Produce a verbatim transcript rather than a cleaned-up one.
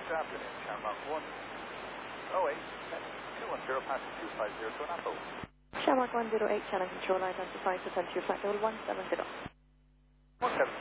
Good afternoon, Shamrock one oh eight, two one zero, passing two five zero to Annapolis. Shamrock one oh eight, channel control, identified to send to your flight level one seven zero. one seven